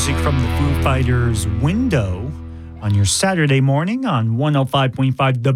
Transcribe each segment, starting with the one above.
music from the Foo Fighters' Window on your Saturday morning on 105.5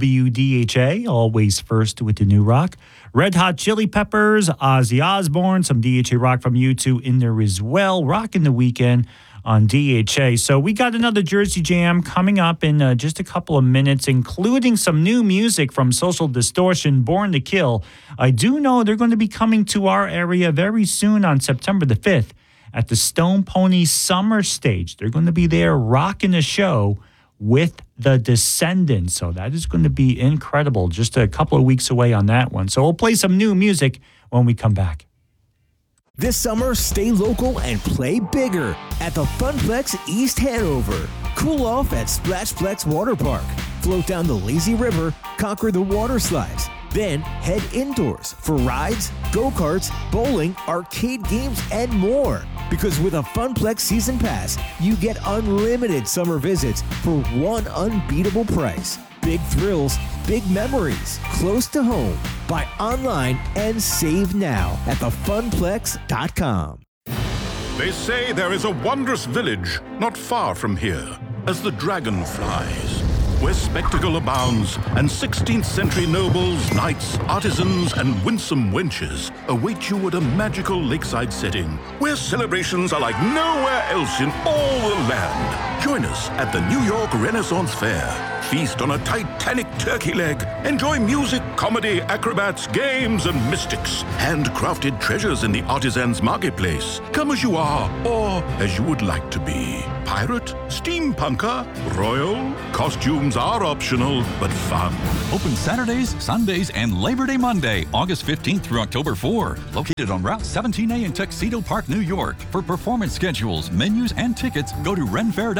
WDHA, always first with the new rock. Red Hot Chili Peppers, Ozzy Osbourne, some DHA rock from U2 in there as well, rocking the weekend on DHA. So we got another Jersey Jam coming up in just a couple of minutes, including some new music from Social Distortion, Born to Kill. I do know they're going to be coming to our area very soon on September the 5th at the Stone Pony Summer Stage. They're going to be there rocking a show with the Descendants. So that is going to be incredible. Just a couple of weeks away on that one. So we'll play some new music when we come back. This summer, stay local and play bigger at the Funplex East Hanover. Cool off at Splashplex Water Park. Float down the lazy river, conquer the water slides. Then head indoors for rides, go-karts, bowling, arcade games, and more. Because with a Funplex Season Pass, you get unlimited summer visits for one unbeatable price. Big thrills, big memories, close to home. Buy online and save now at thefunplex.com. They say there is a wondrous village not far from here, as the dragon flies, where spectacle abounds, and 16th century nobles, knights, artisans, and winsome wenches await you at a magical lakeside setting, where celebrations are like nowhere else in all the land. Join us at the New York Renaissance Fair. Feast on a Titanic turkey leg. Enjoy music, comedy, acrobats, games, and mystics. Handcrafted treasures in the artisans' marketplace. Come as you are, or as you would like to be. Pirate, steampunker, royal. Costumes are optional, but fun. Open Saturdays, Sundays, and Labor Day Monday, August 15th through October 4. Located on Route 17A in Tuxedo Park, New York. For performance schedules, menus, and tickets, go to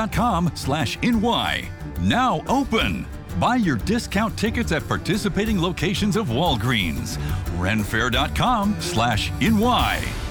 renfair.com/NY. Now open. Buy your discount tickets at participating locations of Walgreens. renfair.com/NY.